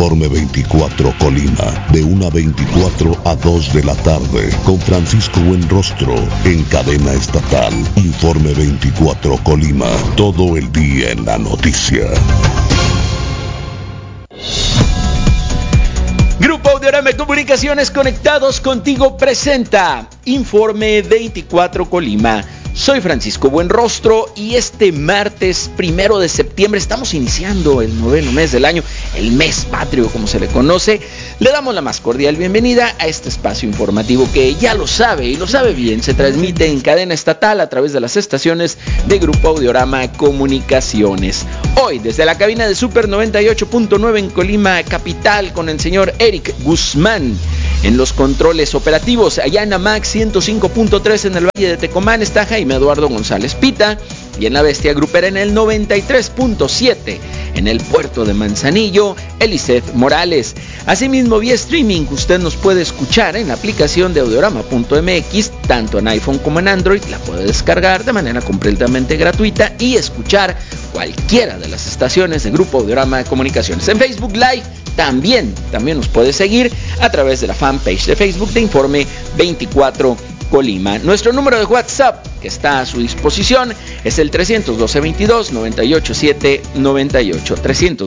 Informe 24 Colima, de 1:24 a 2 de la tarde, con Francisco Buenrostro, en cadena estatal. Informe 24 Colima, todo el día en la noticia. Grupo Audiorama Comunicaciones, conectados contigo, presenta Informe 24 Colima. Soy Francisco Buenrostro y este martes 1 de septiembre estamos iniciando el 9º mes del año, el mes patrio como se le conoce. Le damos la más cordial bienvenida a este espacio informativo que ya lo sabe y lo sabe bien. Se transmite en cadena estatal a través de las estaciones de Grupo Audiorama Comunicaciones. Hoy desde la cabina de Super 98.9 en Colima capital con el señor Eric Guzmán. En los controles operativos, allá en AMAX 105.3 en el Valle de Tecomán está Jaime Eduardo González Pita, y en la Bestia Grupera en el 93.7 en el puerto de Manzanillo, Eliseth Morales. Asimismo, vía streaming, usted nos puede escuchar en la aplicación de audiorama.mx, tanto en iPhone como en Android. La puede descargar de manera completamente gratuita y escuchar cualquiera de las estaciones de Grupo Audiorama de Comunicaciones. En Facebook Live también nos puede seguir a través de la fanpage de Facebook de Informe 24 Colima. Nuestro número de WhatsApp que está a su disposición es el 312-22-987-98,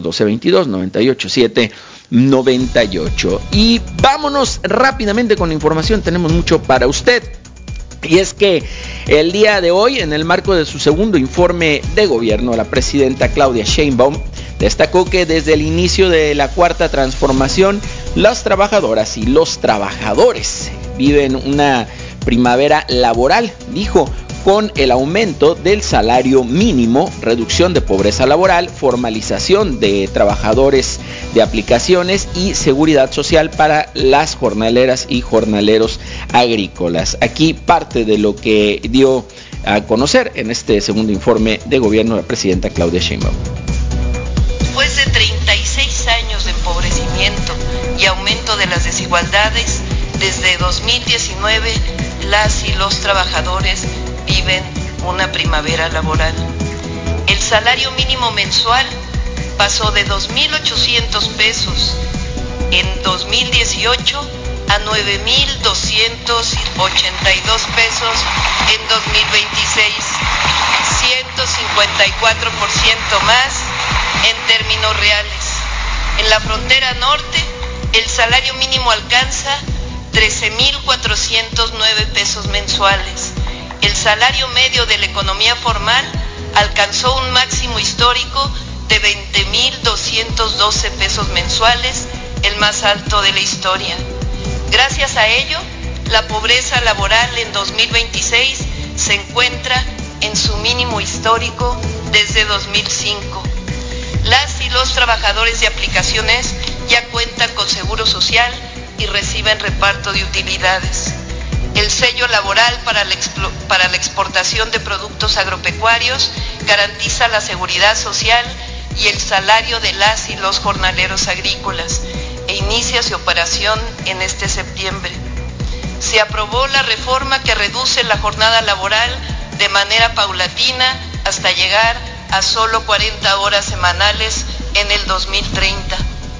312-22-987-98. Y vámonos rápidamente con la información, tenemos mucho para usted. Y es que el día de hoy, en el marco de su segundo informe de gobierno, la presidenta Claudia Sheinbaum destacó que desde el inicio de la cuarta transformación, las trabajadoras y los trabajadores viven una primavera laboral, dijo, con el aumento del salario mínimo, reducción de pobreza laboral, formalización de trabajadores de aplicaciones y seguridad social para las jornaleras y jornaleros agrícolas. Aquí parte de lo que dio a conocer en este segundo informe de gobierno la presidenta Claudia Sheinbaum. Después de 36 años de empobrecimiento y aumento de las desigualdades, desde 2019 las y los trabajadores viven una primavera laboral. El salario mínimo mensual pasó de 2.800 pesos en 2018 a 9.282 pesos en 2026, 154% más en términos reales. En la frontera norte, el salario mínimo alcanza 13.409 pesos mensuales. El salario medio de la economía formal alcanzó un máximo histórico de 20.212 pesos mensuales, el más alto de la historia. Gracias a ello, la pobreza laboral en 2026 se encuentra en su mínimo histórico desde 2005. Las y los trabajadores de aplicaciones ya cuentan con seguro social y reciben reparto de utilidades. El sello laboral para la exportación de productos agropecuarios garantiza la seguridad social y el salario de las y los jornaleros agrícolas e inicia su operación en este septiembre. Se aprobó la reforma que reduce la jornada laboral de manera paulatina hasta llegar a solo 40 horas semanales en el 2030.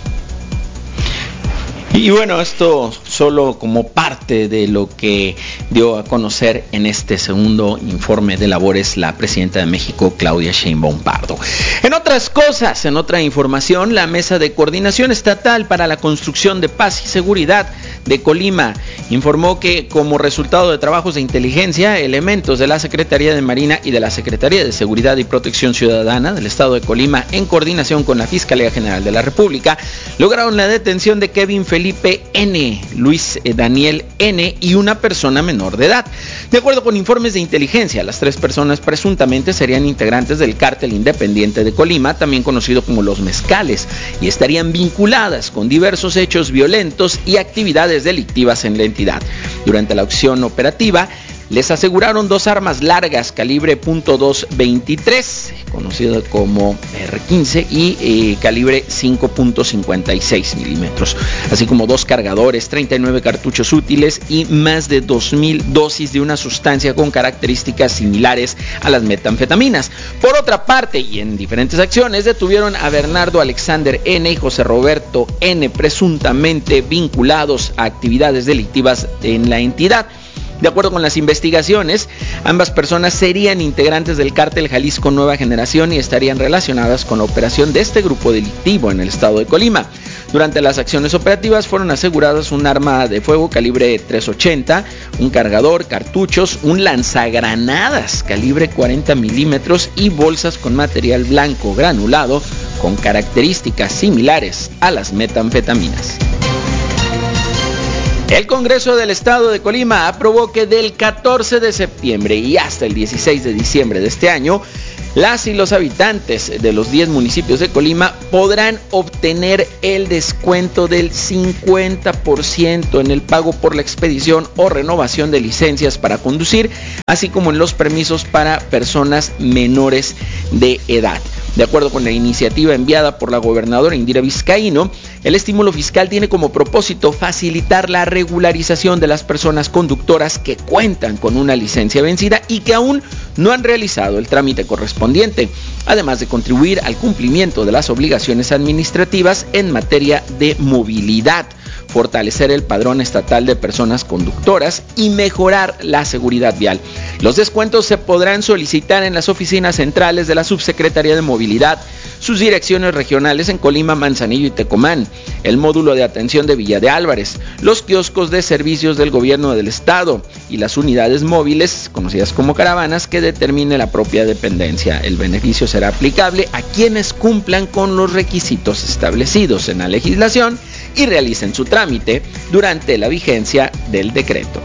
Y bueno, esto solo como parte de lo que dio a conocer en este segundo informe de labores la presidenta de México, Claudia Sheinbaum Pardo. En otras cosas, en otra información, la Mesa de Coordinación Estatal para la Construcción de Paz y Seguridad de Colima informó que como resultado de trabajos de inteligencia, elementos de la Secretaría de Marina y de la Secretaría de Seguridad y Protección Ciudadana del Estado de Colima, en coordinación con la Fiscalía General de la República, lograron la detención de Kevin Felipe N., Luis Daniel N. y una persona menor de edad. De acuerdo con informes de inteligencia, las tres personas presuntamente serían integrantes del Cártel Independiente de Colima, también conocido como Los Mezcales, y estarían vinculadas con diversos hechos violentos y actividades delictivas en la entidad. Durante la acción operativa, les aseguraron 2 armas largas calibre .223, conocido como R15, y calibre 5.56 milímetros, así como 2 cargadores, 39 cartuchos útiles y más de 2,000 dosis de una sustancia con características similares a las metanfetaminas. Por otra parte, y en diferentes acciones, detuvieron a Bernardo Alexander N. y José Roberto N., presuntamente vinculados a actividades delictivas en la entidad. De acuerdo con las investigaciones, ambas personas serían integrantes del cártel Jalisco Nueva Generación y estarían relacionadas con la operación de este grupo delictivo en el estado de Colima. Durante las acciones operativas fueron aseguradas un arma de fuego calibre .380, un cargador, cartuchos, un lanzagranadas calibre 40 milímetros y bolsas con material blanco granulado con características similares a las metanfetaminas. El Congreso del Estado de Colima aprobó que del 14 de septiembre y hasta el 16 de diciembre de este año, las y los habitantes de los 10 municipios de Colima podrán obtener el descuento del 50% en el pago por la expedición o renovación de licencias para conducir, así como en los permisos para personas menores de edad. De acuerdo con la iniciativa enviada por la gobernadora Indira Vizcaíno, el estímulo fiscal tiene como propósito facilitar la regularización de las personas conductoras que cuentan con una licencia vencida y que aún no han realizado el trámite correspondiente, además de contribuir al cumplimiento de las obligaciones administrativas en materia de movilidad, fortalecer el padrón estatal de personas conductoras y mejorar la seguridad vial. Los descuentos se podrán solicitar en las oficinas centrales de la Subsecretaría de Movilidad, sus direcciones regionales en Colima, Manzanillo y Tecomán, el módulo de atención de Villa de Álvarez, los kioscos de servicios del gobierno del estado y las unidades móviles, conocidas como caravanas, que determine la propia dependencia. El beneficio será aplicable a quienes cumplan con los requisitos establecidos en la legislación y realicen su trámite durante la vigencia del decreto.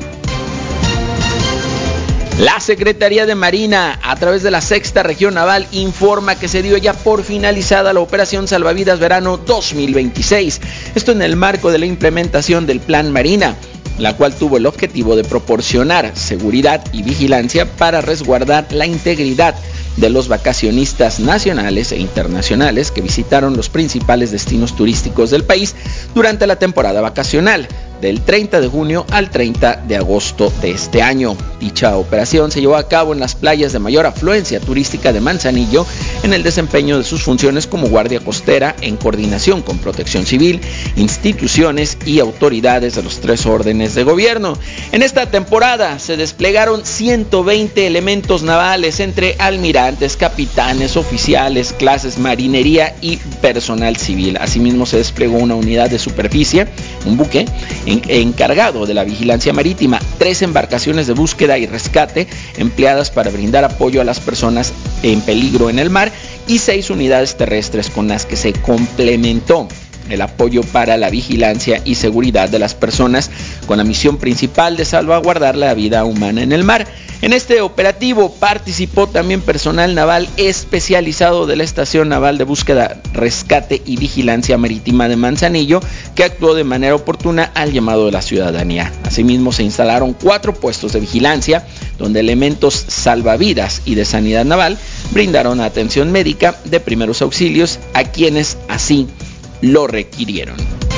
La Secretaría de Marina, a través de la Sexta Región Naval, informa que se dio ya por finalizada la Operación Salvavidas Verano 2026. Esto en el marco de la implementación del Plan Marina, la cual tuvo el objetivo de proporcionar seguridad y vigilancia para resguardar la integridad de los vacacionistas nacionales e internacionales que visitaron los principales destinos turísticos del país durante la temporada vacacional del 30 de junio al 30 de agosto de este año. Dicha operación se llevó a cabo en las playas de mayor afluencia turística de Manzanillo, en el desempeño de sus funciones como guardia costera en coordinación con Protección Civil, instituciones y autoridades de los 3 órdenes de gobierno. En esta temporada se desplegaron 120 elementos navales entre almirantes, capitanes, oficiales, clases, marinería y personal civil. Asimismo se desplegó una unidad de superficie, un buque, encargado de la vigilancia marítima, 3 embarcaciones de búsqueda y rescate empleadas para brindar apoyo a las personas en peligro en el mar y 6 unidades terrestres con las que se complementó el apoyo para la vigilancia y seguridad de las personas con la misión principal de salvaguardar la vida humana en el mar. En este operativo participó también personal naval especializado de la Estación Naval de Búsqueda, Rescate y Vigilancia Marítima de Manzanillo, que actuó de manera oportuna al llamado de la ciudadanía. Asimismo, se instalaron 4 puestos de vigilancia, donde elementos salvavidas y de sanidad naval brindaron atención médica de primeros auxilios a quienes así lo requirieron.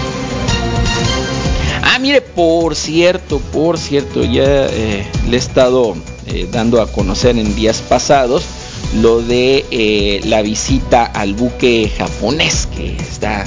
Mire, por cierto, ya le he estado dando a conocer en días pasados lo de la visita al buque japonés que está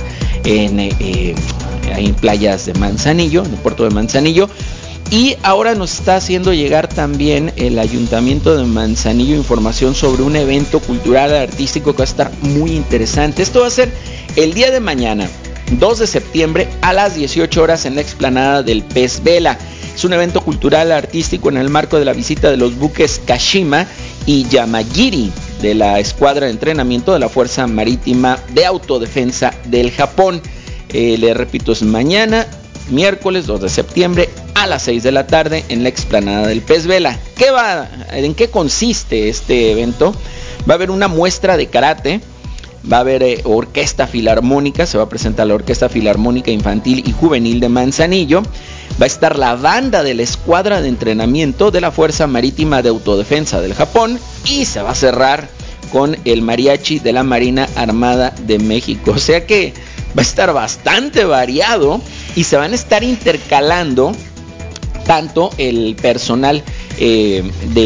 en playas de Manzanillo, en el puerto de Manzanillo. Y ahora nos está haciendo llegar también el Ayuntamiento de Manzanillo información sobre un evento cultural artístico que va a estar muy interesante. Esto va a ser el día de mañana, 2 de septiembre a las 18 horas en la explanada del Pez Vela. Es un evento cultural artístico en el marco de la visita de los buques Kashima y Yamagiri de la Escuadra de Entrenamiento de la Fuerza Marítima de Autodefensa del Japón. Le repito, es mañana, miércoles 2 de septiembre a las 6 de la tarde en la explanada del Pez Vela. ¿En qué consiste este evento? Va a haber una muestra de karate, va a haber orquesta filarmónica, se va a presentar la Orquesta Filarmónica Infantil y Juvenil de Manzanillo. Va a estar la banda de la Escuadra de Entrenamiento de la Fuerza Marítima de Autodefensa del Japón y se va a cerrar con el mariachi de la Marina Armada de México. O sea que va a estar bastante variado y se van a estar intercalando tanto el personal que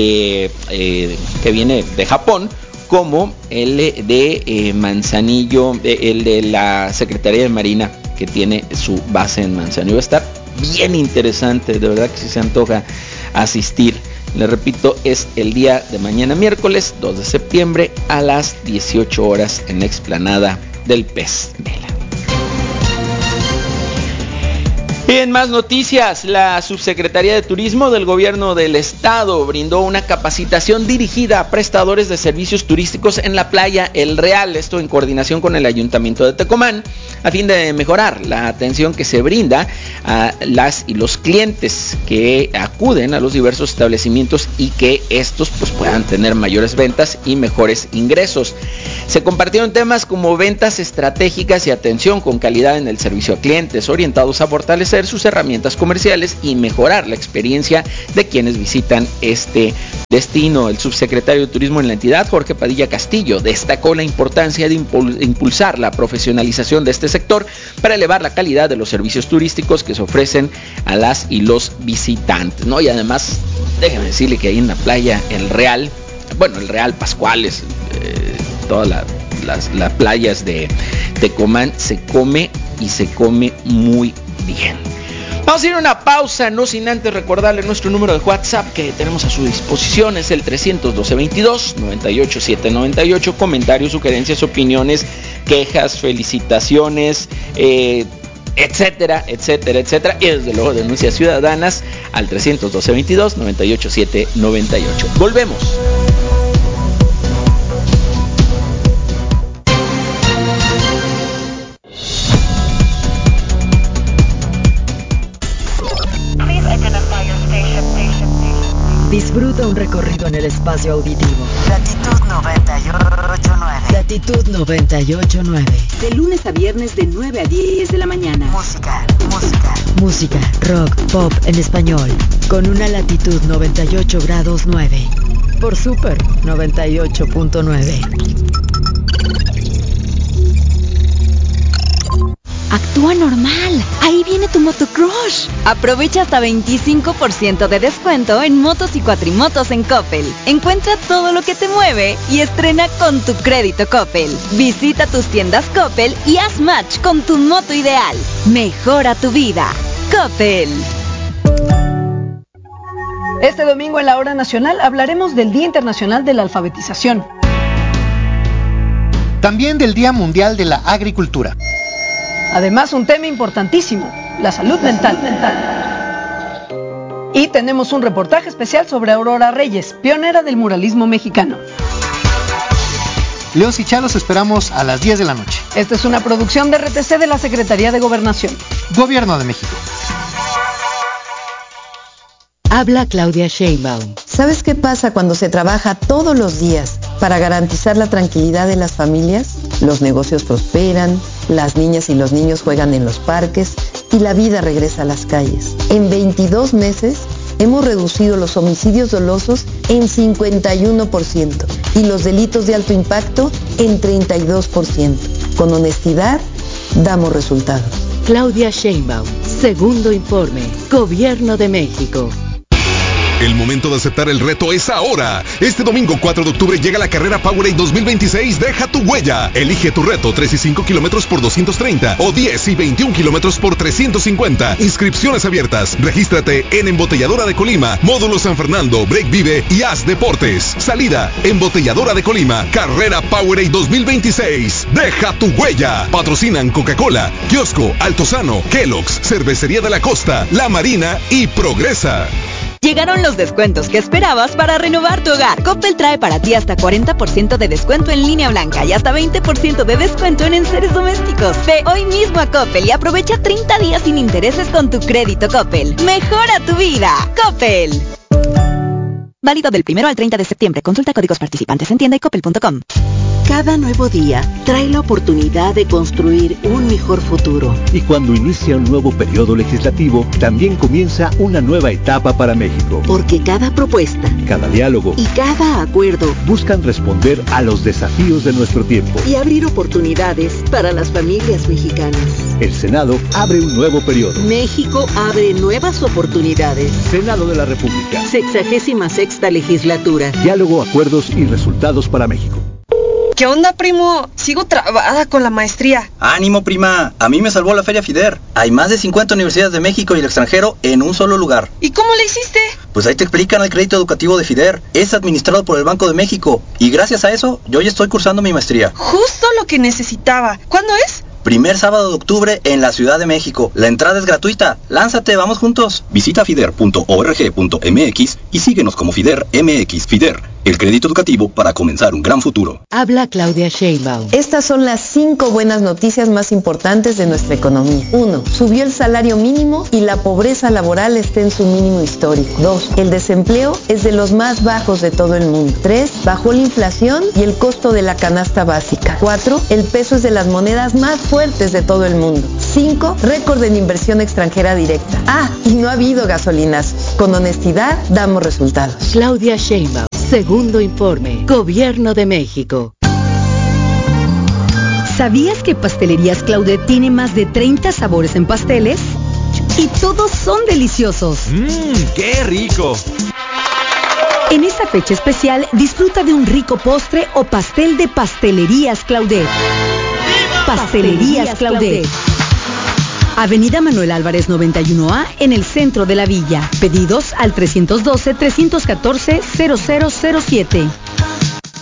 viene de Japón como el de Manzanillo, el de la Secretaría de Marina que tiene su base en Manzanillo. Va a estar bien interesante, de verdad que sí se antoja asistir. Les repito, es el día de mañana miércoles 2 de septiembre a las 18 horas en la explanada del Pez Vela. En más noticias, la Subsecretaría de Turismo del Gobierno del Estado brindó una capacitación dirigida a prestadores de servicios turísticos en la playa El Real, esto en coordinación con el Ayuntamiento de Tecomán, a fin de mejorar la atención que se brinda a las y los clientes que acuden a los diversos establecimientos y que estos pues puedan tener mayores ventas y mejores ingresos. Se compartieron temas como ventas estratégicas y atención con calidad en el servicio a clientes, orientados a fortalecer sus herramientas comerciales y mejorar la experiencia de quienes visitan este destino. El subsecretario de Turismo en la entidad, Jorge Padilla Castillo, destacó la importancia de impulsar la profesionalización de este sector para elevar la calidad de los servicios turísticos que se ofrecen a las y los visitantes, ¿no? Y además, déjenme decirle que ahí en la playa El Real, bueno, El Real Pascuales, todas las playas de Tecomán, se come y se come muy bien. Vamos a ir a una pausa, no sin antes recordarle nuestro número de WhatsApp que tenemos a su disposición, es el 312-22-98798, comentarios, sugerencias, opiniones, quejas, felicitaciones, etcétera, etcétera, etcétera, y desde luego denuncias ciudadanas al 312-22-98798. Volvemos. Disfruta un recorrido en el espacio auditivo. Latitud 98.9. Latitud 98.9. De lunes a viernes de 9 a 10 de la mañana. Música. Música, rock, pop en español. Con una latitud 98 grados 9. Por Super 98.9. Actúa normal. Ahí viene tu motocrush. Aprovecha hasta 25% de descuento en motos y cuatrimotos en Coppel. Encuentra todo lo que te mueve y estrena con tu crédito Coppel. Visita tus tiendas Coppel y haz match con tu moto ideal. Mejora tu vida. Coppel. Este domingo en la Hora Nacional hablaremos del Día Internacional de la Alfabetización. También del Día Mundial de la Agricultura. Además, un tema importantísimo, la salud mental. Y tenemos un reportaje especial sobre Aurora Reyes, pionera del muralismo mexicano. Leos y Chalos esperamos a las 10 de la noche. Esta es una producción de RTC de la Secretaría de Gobernación. Gobierno de México. Habla Claudia Sheinbaum. ¿Sabes qué pasa cuando se trabaja todos los días para garantizar la tranquilidad de las familias? Los negocios prosperan, las niñas y los niños juegan en los parques y la vida regresa a las calles. En 22 meses hemos reducido los homicidios dolosos en 51% y los delitos de alto impacto en 32%. Con honestidad, damos resultados. Claudia Sheinbaum, segundo informe, Gobierno de México. El momento de aceptar el reto es ahora. Este domingo 4 de octubre llega la carrera Powerade 2026. Deja tu huella. Elige tu reto: 3 y 5 kilómetros por 230 o 10 y 21 kilómetros por 350. Inscripciones abiertas. Regístrate en Embotelladora de Colima, Módulo San Fernando, Break Vive y Haz Deportes. Salida: Embotelladora de Colima. Carrera Powerade 2026. Deja tu huella. Patrocinan Coca-Cola, Kiosco, Altozano, Kellogg's, Cervecería de la Costa, La Marina y Progresa. Llegaron los descuentos que esperabas para renovar tu hogar. Coppel trae para ti hasta 40% de descuento en línea blanca y hasta 20% de descuento en enseres domésticos. Ve hoy mismo a Coppel y aprovecha 30 días sin intereses con tu crédito Coppel. Mejora tu vida. Coppel. Válido del 1 al 30 de septiembre. Consulta códigos participantes en tienda y coppel.com. Cada nuevo día trae la oportunidad de construir un mejor futuro. Y cuando inicia un nuevo periodo legislativo, también comienza una nueva etapa para México. Porque cada propuesta, cada diálogo y cada acuerdo buscan responder a los desafíos de nuestro tiempo y abrir oportunidades para las familias mexicanas. El Senado abre un nuevo periodo. México abre nuevas oportunidades. Senado de la República. 66ª legislatura. Diálogo, acuerdos y resultados para México. ¿Qué onda, primo? Sigo trabada con la maestría. ¡Ánimo, prima! A mí me salvó la Feria FIDER. Hay más de 50 universidades de México y el extranjero en un solo lugar. ¿Y cómo le hiciste? Pues ahí te explican el crédito educativo de FIDER. Es administrado por el Banco de México. Y gracias a eso, yo ya estoy cursando mi maestría. Justo lo que necesitaba. ¿Cuándo es? Primer sábado de octubre en la Ciudad de México. La entrada es gratuita. ¡Lánzate, vamos juntos! Visita fider.org.mx y síguenos como FIDER MX. FIDER, el crédito educativo para comenzar un gran futuro. Habla Claudia Sheinbaum. Estas son las 5 buenas noticias más importantes de nuestra economía. 1. Subió el salario mínimo y la pobreza laboral está en su mínimo histórico. 2. El desempleo es de los más bajos de todo el mundo. 3. Bajó la inflación y el costo de la canasta básica. 4. El peso es de las monedas más fuertes de todo el mundo. 5. Récord en inversión extranjera directa. Y no ha habido gasolinas. Con honestidad damos resultados. Claudia Sheinbaum. Segundo informe. Gobierno de México. ¿Sabías que Pastelerías Claudet tiene más de 30 sabores en pasteles? Y todos son deliciosos. ¡Qué rico! En esta fecha especial, disfruta de un rico postre o pastel de Pastelerías Claudet. Pastelerías Claudet. Avenida Manuel Álvarez 91A en el centro de la villa. Pedidos al 312-314-0007.